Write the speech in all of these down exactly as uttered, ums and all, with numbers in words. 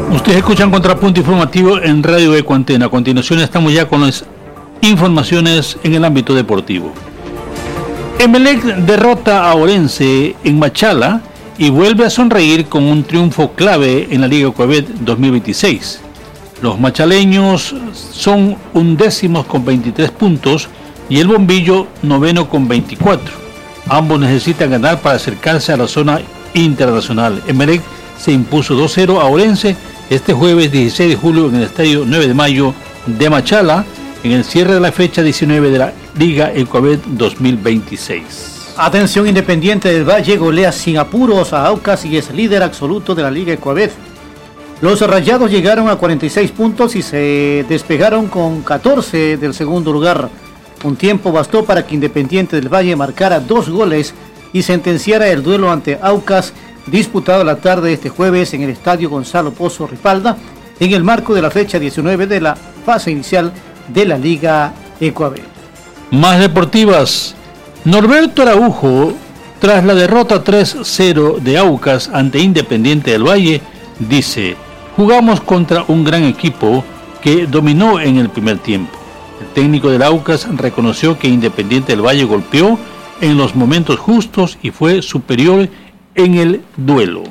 Ustedes escuchan Contrapunto Informativo en Radio Ecuantena. A continuación estamos ya con las informaciones en el ámbito deportivo. Emelec derrota a Orense en Machala y vuelve a sonreír con un triunfo clave en la Liga Ecuabet dos mil veintiséis. Los machaleños son undécimos con veintitrés puntos y el Bombillo noveno con veinticuatro. Ambos necesitan ganar para acercarse a la zona internacional. Emelec se impuso dos cero a Orense este jueves dieciséis de julio en el estadio nueve de mayo de Machala, en el cierre de la fecha diecinueve de la Liga Ecuabet dos mil veintiséis. Atención, Independiente del Valle golea sin apuros a Aucas y es líder absoluto de la Liga Ecuabet. Los Rayados llegaron a cuarenta y seis puntos y se despegaron con catorce del segundo lugar. Un tiempo bastó para que Independiente del Valle marcara dos goles y sentenciara el duelo ante Aucas, disputado la tarde de este jueves en el estadio Gonzalo Pozo Ripalda, en el marco de la fecha diecinueve de la fase inicial de la Liga Ecuabet. Más deportivas. Norberto Araujo, tras la derrota tres cero de Aucas ante Independiente del Valle, dice: jugamos contra un gran equipo que dominó en el primer tiempo. El técnico del Aucas reconoció que Independiente del Valle golpeó en los momentos justos y fue superior en el duelo.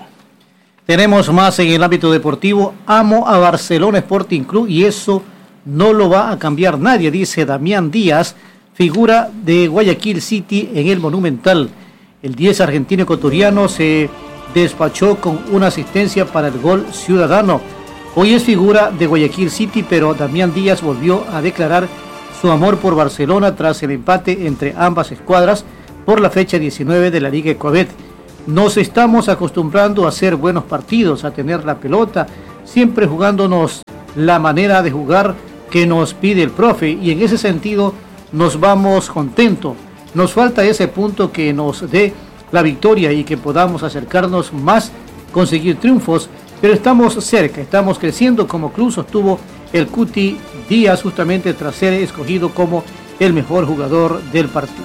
Tenemos más en el ámbito deportivo. Amo a Barcelona Sporting Club y eso no lo va a cambiar nadie, dice Damián Díaz, figura de Guayaquil City en el Monumental. El diez argentino ecuatoriano se despachó con una asistencia para el gol ciudadano. Hoy es figura de Guayaquil City, pero Damián Díaz volvió a declarar su amor por Barcelona tras el empate entre ambas escuadras por la fecha diecinueve de la Liga Ecuabet. Nos estamos acostumbrando a hacer buenos partidos, a tener la pelota, siempre jugándonos la manera de jugar que nos pide el profe, y en ese sentido nos vamos contentos. Nos falta ese punto que nos dé la victoria y que podamos acercarnos más, conseguir triunfos, pero estamos cerca, estamos creciendo como club, sostuvo el Cuti Díaz justamente tras ser escogido como el mejor jugador del partido.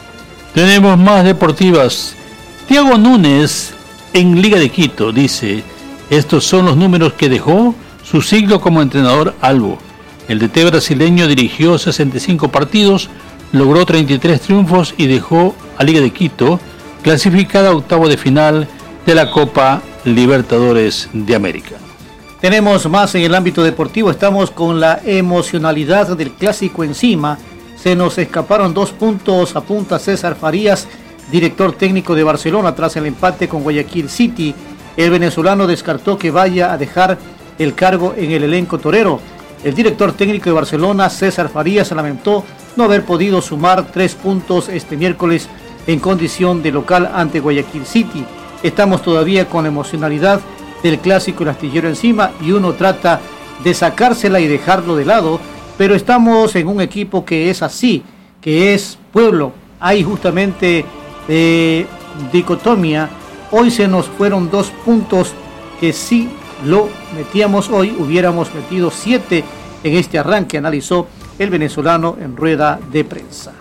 Tenemos más deportivas. Thiago Núñez en Liga de Quito dice: estos son los números que dejó su siglo como entrenador Albo. El D T brasileño dirigió sesenta y cinco partidos, logró treinta y tres triunfos y dejó a Liga de Quito clasificada a octavo de final de la Copa Libertadores de América. Tenemos más en el ámbito deportivo. Estamos con la emocionalidad del clásico encima. Se nos escaparon dos puntos, apunta César Farías, director técnico de Barcelona, tras el empate con Guayaquil City. El venezolano descartó que vaya a dejar el cargo en el elenco torero. El director técnico de Barcelona, César Farías, lamentó no haber podido sumar tres puntos este miércoles en condición de local ante Guayaquil City. Estamos todavía con la emocionalidad del clásico El Astillero encima y uno trata de sacársela y dejarlo de lado, pero estamos en un equipo que es así, que es pueblo. Hay justamente eh, dicotomía. Hoy se nos fueron dos puntos que sí lo metíamos hoy, hubiéramos metido siete en este arranque, analizó el venezolano en rueda de prensa.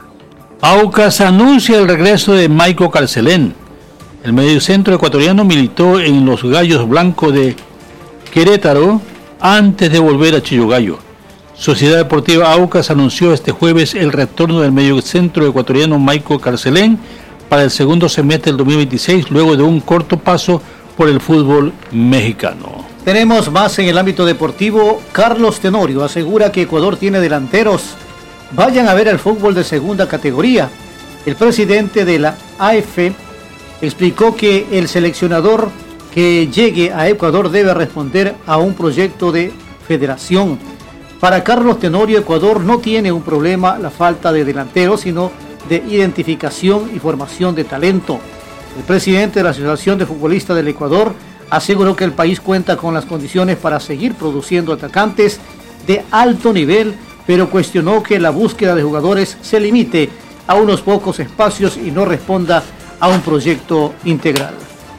Aucas anuncia el regreso de Maico Carcelén. El mediocentro ecuatoriano militó en los Gallos Blancos de Querétaro antes de volver a Chillogallo. Sociedad Deportiva Aucas anunció este jueves el retorno del mediocentro ecuatoriano Maico Carcelén para el segundo semestre del dos mil veintiséis, luego de un corto paso por el fútbol mexicano. Tenemos más en el ámbito deportivo. Carlos Tenorio asegura que Ecuador tiene delanteros. Vayan a ver el fútbol de segunda categoría. El presidente de la A F explicó que el seleccionador que llegue a Ecuador debe responder a un proyecto de federación. Para Carlos Tenorio, Ecuador no tiene un problema la falta de delanteros, sino de identificación y formación de talento. El presidente de la Asociación de Futbolistas del Ecuador aseguró que el país cuenta con las condiciones para seguir produciendo atacantes de alto nivel, pero cuestionó que la búsqueda de jugadores se limite a unos pocos espacios y no responda a un proyecto integral.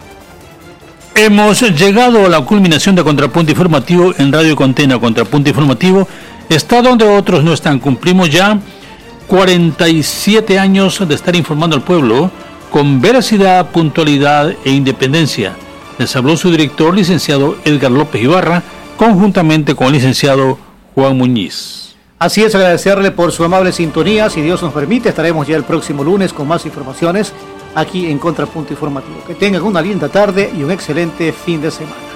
Hemos llegado a la culminación de Contrapunto Informativo en Radio Ecuantena. Contrapunto Informativo está donde otros no están. Cumplimos ya cuarenta y siete años de estar informando al pueblo con veracidad, puntualidad e independencia. Les habló su director, licenciado Edgar López Ibarra, conjuntamente con el licenciado Juan Muñiz. Así es, agradecerle por su amable sintonía. Si Dios nos permite, estaremos ya el próximo lunes con más informaciones aquí en Contrapunto Informativo. Que tengan una linda tarde y un excelente fin de semana.